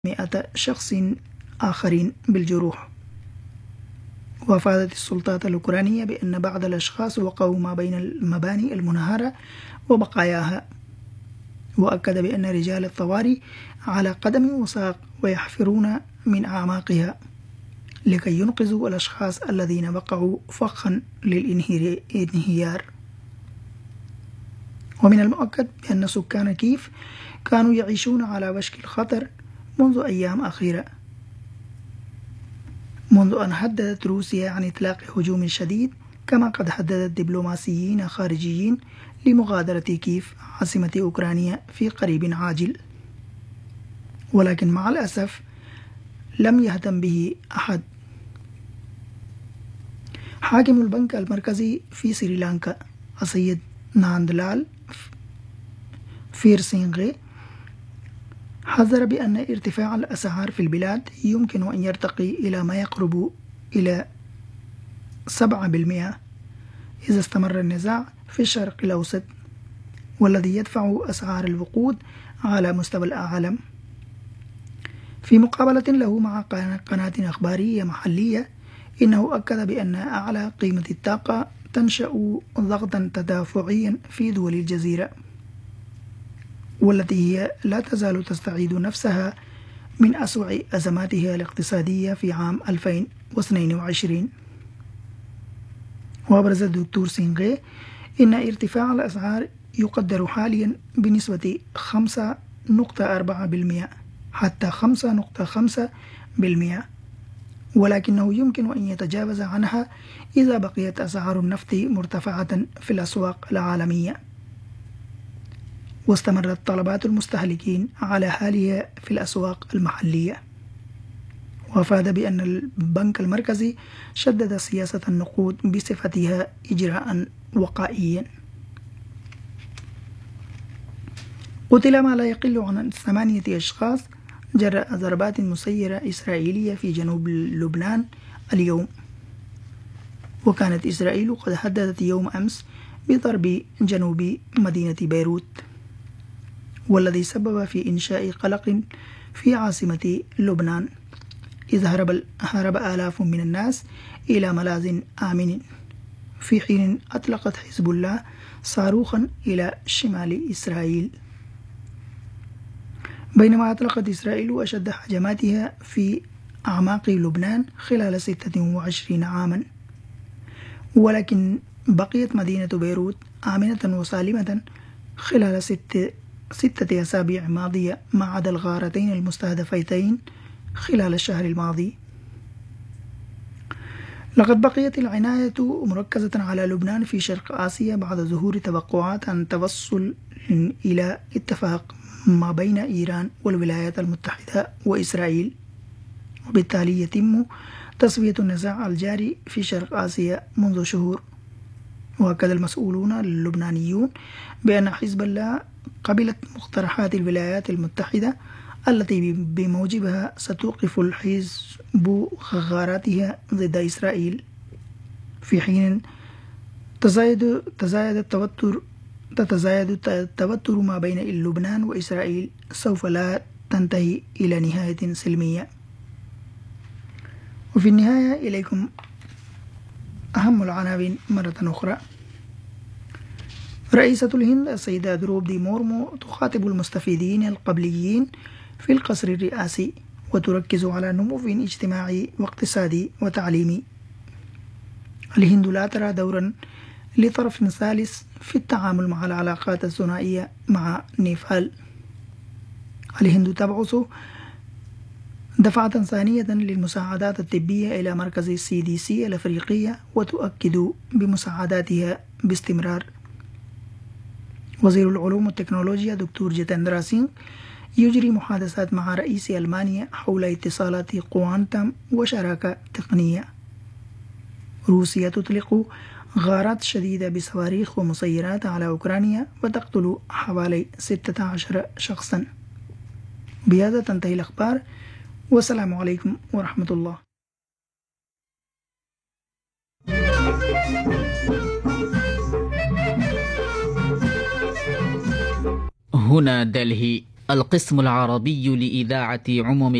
100 شخص آخرين بالجروح. وأفادت السلطات الأوكرانية بأن بعض الأشخاص وقعوا ما بين المباني المنهارة وبقاياها، وأكد بأن رجال الطوارئ على قدم وساق ويحفرون من أعماقها لكي ينقذوا الأشخاص الذين وقعوا فخا للانهيار. ومن المؤكد بأن سكان كييف كانوا يعيشون على وشك الخطر منذ أيام أخيرة، منذ أن هددت روسيا عن إطلاق هجوم شديد، كما قد هددت دبلوماسيين خارجيين لمغادرة كييف عاصمة أوكرانيا في قريب عاجل، ولكن مع الأسف لم يهتم به أحد. حاكم البنك المركزي في سريلانكا السيد ناندلال فيرسينغي حذر بأن ارتفاع الأسعار في البلاد يمكن أن يرتقي إلى ما يقرب إلى 7% إذا استمر النزاع في الشرق الأوسط، والذي يدفع أسعار الوقود على مستوى العالم. في مقابلة له مع قناة أخبارية محلية، إنه أكد بأن أعلى قيمة الطاقة تنشأ ضغطا تدافعيا في دول الجزيرة، والتي هي لا تزال تستعيد نفسها من أسوأ أزماتها الاقتصادية في عام 2022. وأبرز الدكتور سينغي إن ارتفاع الأسعار يقدر حاليا بنسبة 5.4% حتى 5.5%، ولكنه يمكن أن يتجاوز عنها إذا بقيت أسعار النفط مرتفعة في الأسواق العالمية واستمرت طلبات المستهلكين على حالها في الأسواق المحلية. وأفاد بأن البنك المركزي شدد سياسة النقود بصفتها إجراء وقائيا. قتل ما لا يقل عن 8 أشخاص جراء ضربات مسيرة إسرائيلية في جنوب لبنان اليوم. وكانت إسرائيل قد هددت يوم أمس بضرب جنوب مدينة بيروت، والذي سبب في إنشاء قلق في عاصمة لبنان، إذ هرب آلاف من الناس إلى ملاذ آمن، في حين أطلقت حزب الله صاروخا إلى شمال إسرائيل. بينما أطلقت إسرائيل أشد هجماتها في أعماق لبنان خلال 26 عاما، ولكن بقيت مدينة بيروت آمنة وسالمة خلال 6 أسابيع ماضية، ما عدا الغارتين المستهدفتين خلال الشهر الماضي. لقد بقيت العناية مركزة على لبنان في شرق آسيا بعد ظهور توقعات عن توصل إلى اتفاق ما بين إيران والولايات المتحدة وإسرائيل، وبالتالي يتم تصفية النزاع الجاري في شرق آسيا منذ شهور. وأكد المسؤولون اللبنانيون بأن حزب الله قبلت مقترحات الولايات المتحدة التي بموجبها ستوقف الحزب غاراتها ضد إسرائيل، في حين تزايد التوتر ما بين لبنان وإسرائيل سوف لا تنتهي إلى نهاية سلمية. وفي النهاية إليكم أهم العناوين مرة أخرى. رئيسة الهند السيدة دروبدي مورمو تخاطب المستفيدين القبليين في القصر الرئاسي، وتركز على نمو اجتماعي واقتصادي وتعليمي. الهند لا ترى دورا لطرف ثالث في التعامل مع العلاقات الثنائية مع نيبال. الهند تبعث دفعة ثانية للمساعدات الطبية إلى مركز CDC الأفريقية، وتؤكد بمساعداتها باستمرار. وزير العلوم والتكنولوجيا دكتور جيتندرا سينغ يجري محادثات مع رئيس ألمانيا حول اتصالات كوانتم وشراكة تقنية. روسيا تطلق غارات شديدة بصواريخ ومسيرات على أوكرانيا وتقتل حوالي 16 شخصا. بهذا تنتهي الأخبار، والسلام عليكم ورحمة الله. هنا دلهي القسم العربي لإذاعة عموم